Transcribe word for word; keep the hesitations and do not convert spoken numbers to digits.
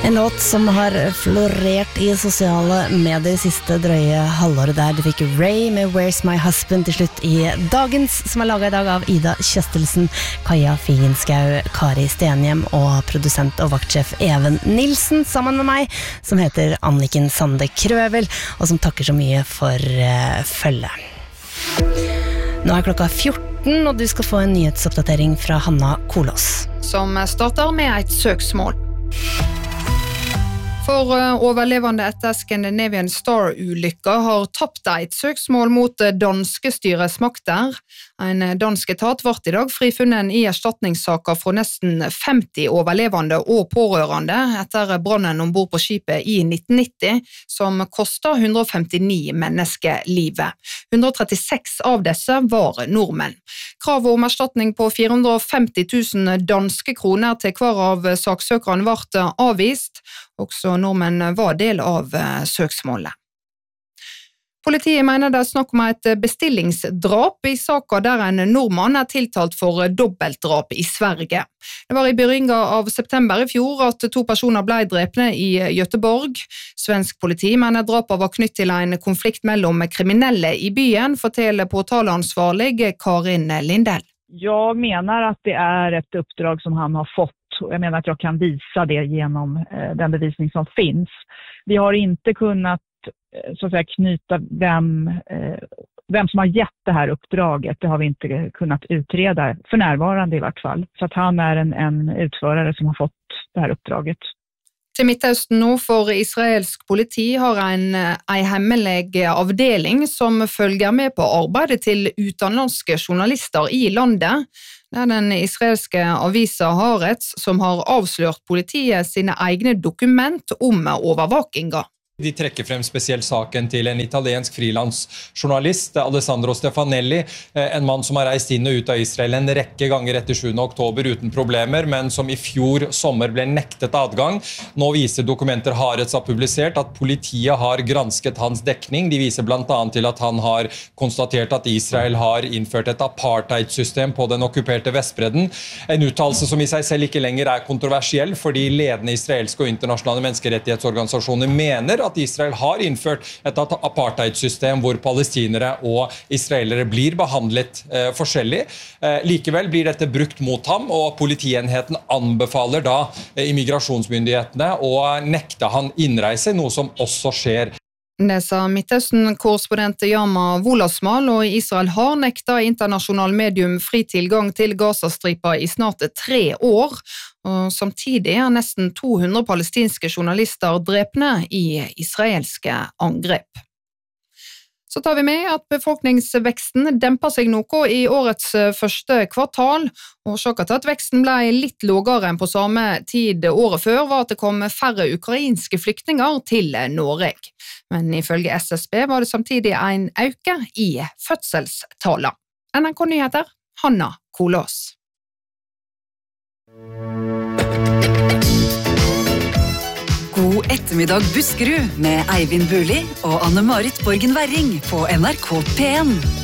En låt som har florert i sosiale medier siste drøye halvåret der. Du fikk Ray med Where's My Husband til slutt i dagens, som er laget i dag av Ida Kjøstelsen, Kaja Figenskau, Kari Stenhjem og produsent og vaktsjef Even Nilsen, sammen med meg, som heter Anniken Sande Krøvel, og som takker så mye for uh, følge. Nå er klokka fjorten, og du skal få en nyhetsoppdatering fra Hanna Kolås. Som starter med et søksmål. For overlevende etter Scandinavian Star-ulykka har tapt et søksmål mot danske styresmakter. En dansk etat ble i dag frifunnet i erstatningssaker fra nesten femti overlevende og pårørende etter brannen ombord på skipet i nitten nitti, som kostet hundre og femtini mennesker livet. hundre og trettiseks av disse var nordmenn. Kravet om erstatning på fire hundre og femti tusen danske kroner til hver av saksøkerne ble avvist. Også nordmenn var del av søksmålet. Politiet mener det er snakk om et bestillingsdrap i saker der en nordmann er tiltalt for dobbeltdrap i Sverige. Det var i begynnelsen av september i fjor at to personer ble drepne i Göteborg. Svensk politi mener drapet var knytt til en konflikt mellom kriminelle i byen, forteller påtaleansvarlig Karin Lindell. Jag menar att det är ett uppdrag som han har fått. Jag menar att jag kan visa det genom eh, den bevisning som finns. Vi har inte kunnat eh, så att säga, knyta vem, eh, vem som har gett det här uppdraget. Det har vi inte kunnat utreda, för närvarande i vart fall. Så att han är en, en utförare som har fått det här uppdraget. Til Midtøsten nå for israelsk politi har en, en hemmelig avdeling som følger med på arbeidet til utenlandske journalister i landet. Det er den israelske avisa Haaretz som har avslørt politiet sine egne dokument om overvåkinga. De trekker frem spesielt saken til en italiensk frilansjournalist, Alessandro Stefanelli, en mann som har reist inn og ut av Israel en rekke ganger etter sjuende oktober uten problemer, men som i fjor sommer ble nektet adgang. Nå viser dokumenter Haaretz har publisert at politiet har gransket hans dekning. De viser blant annet til at han har konstatert at Israel har innført et apartheidsystem på den okkuperte Vestbredden. En uttalelse som i seg selv ikke lenger er kontroversiell, fordi ledende israelske og internasjonale menneskerettighetsorganisasjoner mener at Israel har innført et apartheidsystem hvor palestinere og israelere blir behandlet eh, forskjellig. Eh, likevel blir dette brukt mot ham, og politienheten anbefaler da eh, immigrasjonsmyndighetene å nekte han innreise, noe som også skjer. Det sa Midtøsten-korrespondent Yama Wolasmal, og Israel har nekta internasjonal medium fri tilgang til Gazastripa i snart tre år, og samtidig er nesten to hundre palestinske journalister drepne i israelske angrep. Så tar vi med at befolkningsveksten demper seg noe i årets første kvartal. Årsaken til at veksten ble litt lavere enn på samme tid året før var at det kom færre ukrainske flyktninger til Norge. Men ifølge S S B var det samtidig en øke i fødselstallene. N R K Nyheter, Hanna Kolås. God ettermiddag Buskerud med Eivind Burli og Anne-Marit Borgen Werring på N R K P en.